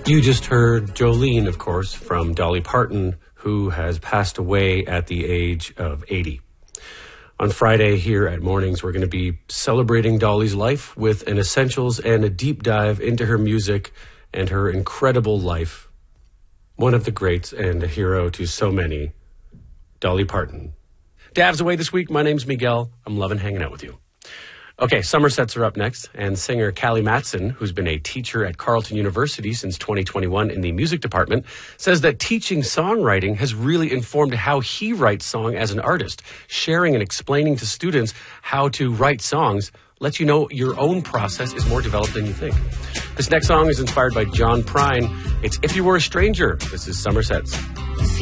You just heard Jolene, of course, from Dolly Parton, who has passed away at the age of 80. On Friday here at Mornings, we're going to be celebrating Dolly's life with an essentials and a deep dive into her music and her incredible life. One of the greats and a hero to so many, Dolly Parton. Dav's away this week. My name's Miguel. I'm loving hanging out with you. Okay, summer sets are up next, and singer Callie Matson, who's been a teacher at Carleton University since 2021 in the music department, says that teaching songwriting has really informed how he writes song as an artist. Sharing and explaining to students how to write songs lets you know your own process is more developed than you think. This next song is inspired by John Prine. It's If You Were a Stranger. This is Summer Sets.